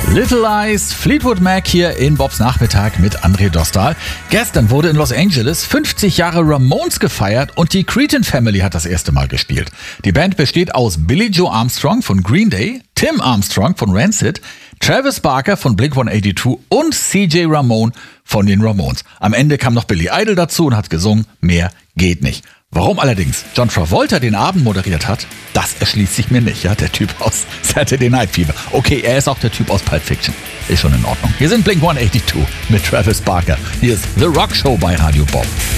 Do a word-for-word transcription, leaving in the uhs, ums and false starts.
Little Eyes, Fleetwood Mac hier in Bobs Nachmittag mit André Dostal. Gestern wurde in Los Angeles fünfzig Jahre Ramones gefeiert und die Cretin Family hat das erste Mal gespielt. Die Band besteht aus Billie Joe Armstrong von Green Day, Tim Armstrong von Rancid, Travis Barker von Blink hundertzweiundachtzig und C J Ramone von den Ramones. Am Ende kam noch Billy Idol dazu und hat gesungen, mehr geht nicht. Warum allerdings John Travolta den Abend moderiert hat, das erschließt sich mir nicht. Ja, der Typ aus Saturday Night Fever. Okay, er ist auch der Typ aus Pulp Fiction. Ist schon in Ordnung. Hier sind Blink hundertzweiundachtzig mit Travis Barker. Hier ist The Rock Show bei Radio Bob.